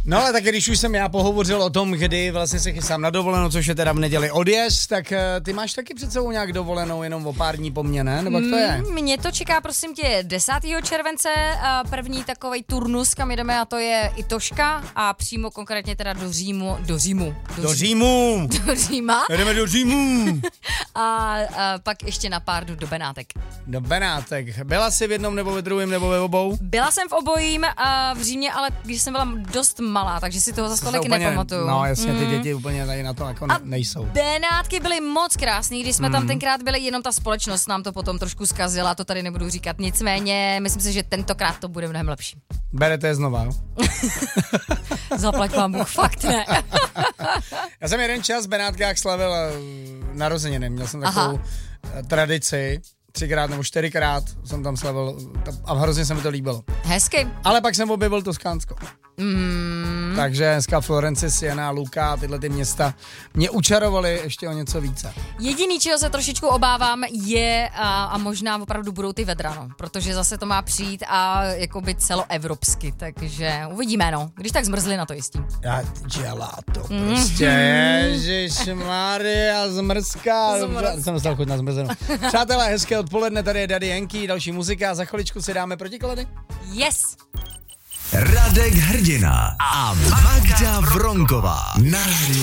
No ale tak když už jsem já pohovořil o tom, kdy vlastně se chystám na dovolenou, což je teda v neděli odjezd, tak ty máš taky před sebou nějak dovolenou jenom o pár dní po mně, ne? Nebo jak to je? Mě to čeká, prosím tě, 10. července, první takovej turnus, kam jdeme, a to je Itoška a přímo konkrétně teda do Říma. Jdeme do Římu. A pak ještě na pár dnů do Benátek. Do Benátek. Byla jsi v jednom nebo ve druhém nebo ve obou? Byla jsem v obojím v Římě, ale když jsem byla dost malá, takže si toho za tolik nepamatuju. No jasně, ty děti úplně tady na to jako nejsou. Benátky byly moc krásný, když jsme tam tenkrát byli, jenom ta společnost nám to potom trošku zkazila, to tady nebudu říkat, nicméně myslím si, že tentokrát to bude mnohem lepší. Berete je znova, no? Zaplať vám Bůh, fakt ne. Já jsem jeden čas v Benátkách slavil narozeniny, měl jsem takovou tradici, 3x nebo 4x jsem tam slavil a hrozně se mi to líbilo. Hezky. Ale pak jsem objevil Toskánsko. Takže dneska Florence, Siena, Luca, tyhle ty města mě učarovaly ještě o něco více. Jediný, čeho se trošičku obávám, je a možná opravdu budou ty vedra, no, protože zase to má přijít a jakoby celoevropsky, takže uvidíme, no. Když tak zmrzli, na to jistím. Já gelato, prostě, ježišmarja, zmrzka. Jsem dostal chuť na zmrzenou. Přátelé, hezké odpoledne, tady je Daddy Yankee, další muzika a za chviličku si dáme protiklady. Yes! Radek Hrdina a Magda Vronková na